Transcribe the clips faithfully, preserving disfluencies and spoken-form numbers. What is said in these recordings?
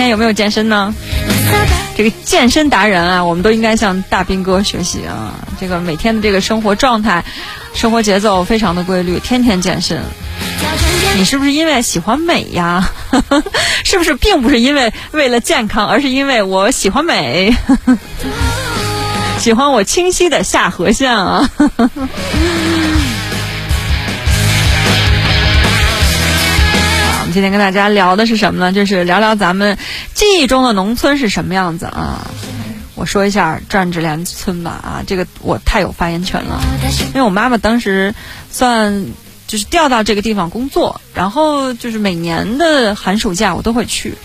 天有没有健身呢？这个健身达人啊，我们都应该向大兵哥学习啊！这个每天的这个生活状态、生活节奏非常的规律，天天健身。你是不是因为喜欢美呀？是不是并不是因为为了健康，而是因为我喜欢美，喜欢我清晰的下颌线啊！今天跟大家聊的是什么呢？就是聊聊咱们记忆中的农村是什么样子啊。我说一下转志连村吧啊，这个我太有发言权了，因为我妈妈当时算就是调到这个地方工作，然后就是每年的寒暑假我都会去。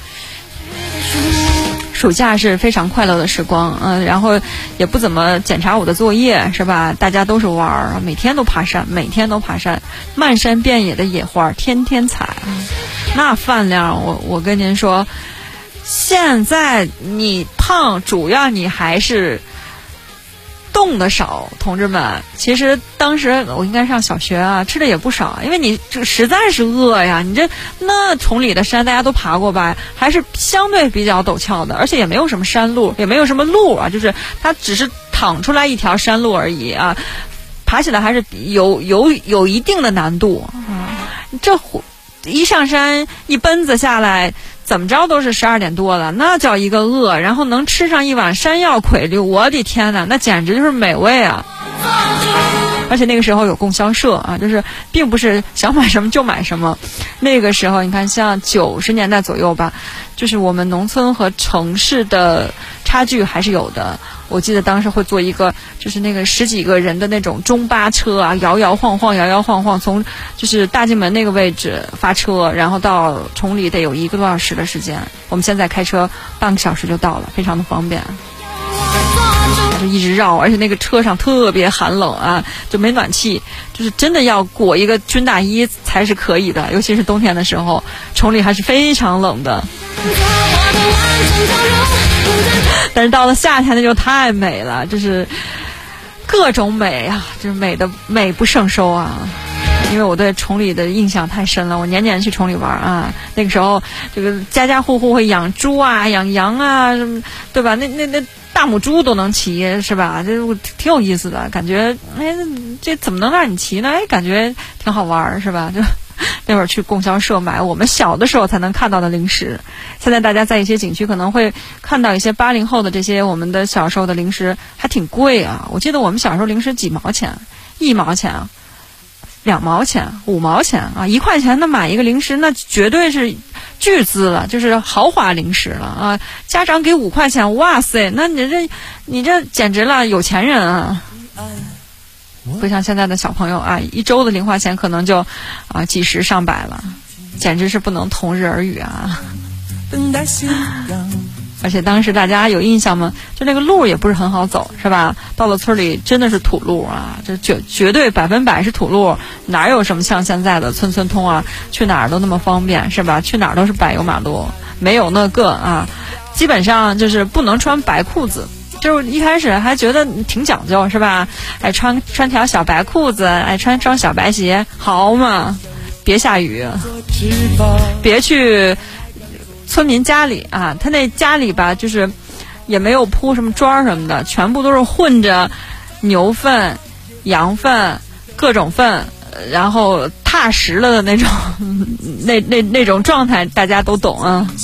暑假是非常快乐的时光，嗯，然后也不怎么检查我的作业，是吧？大家都是玩儿，每天都爬山，每天都爬山，漫山遍野的野花，天天采，那饭量，我我跟您说，现在你胖，主要你还是动的少，同志们。其实当时我应该上小学啊，吃的也不少，因为你这实在是饿呀。你这那崇礼的山大家都爬过吧，还是相对比较陡峭的，而且也没有什么山路，也没有什么路啊，就是它只是淌出来一条山路而已啊，爬起来还是有有有一定的难度啊。这一上山一奔子下来，怎么着都是十二点多了，那叫一个饿，然后能吃上一碗山药魁绿，我的天哪，那简直就是美味啊！而且那个时候有供销社啊，就是并不是想买什么就买什么。那个时候你看，像九十年代左右吧，就是我们农村和城市的差距还是有的。我记得当时会做一个，就是那个十几个人的那种中巴车啊，摇摇晃晃，摇摇晃晃，从就是大进门那个位置发车，然后到崇礼得有一个多小时的时间。我们现在开车半个小时就到了，非常的方便。就一直绕，而且那个车上特别寒冷啊，就没暖气，就是真的要裹一个军大衣才是可以的，尤其是冬天的时候，崇礼还是非常冷的。但是到了夏天那就太美了，就是各种美啊，就是美的美不胜收啊。因为我对崇礼的印象太深了，我年年去崇礼玩啊。那个时候，这个家家户户会养猪啊、养羊啊，什么对吧？那那那大母猪都能骑，是吧？这挺有意思的感觉。哎，这怎么能让你骑呢？哎，感觉挺好玩，是吧？就那会儿去供销社买我们小的时候才能看到的零食。现在大家在一些景区可能会看到一些八零后的这些我们的小时候的零食还挺贵啊。我记得我们小时候零食几毛钱，一毛钱啊。两毛钱、五毛钱啊，一块钱的买一个零食，那绝对是巨资了，就是豪华零食了啊！家长给五块钱，哇塞，那你这你这简直了，有钱人啊！不像现在的小朋友啊，一周的零花钱可能就啊几十上百了，简直是不能同日而语啊！而且当时大家有印象吗？就那个路也不是很好走，是吧？到了村里真的是土路啊，这绝绝对百分百是土路，哪有什么像现在的村村通啊，去哪儿都那么方便，是吧？去哪儿都是柏油马路，没有那个啊，基本上就是不能穿白裤子。就是一开始还觉得挺讲究，是吧？哎，穿穿条小白裤子，哎，穿双小白鞋，好嘛，别下雨，别去村民家里啊，他那家里吧，就是也没有铺什么砖什么的，全部都是混着牛粪、羊粪、各种粪，然后踏实了的那种，那那那种状态，大家都懂啊。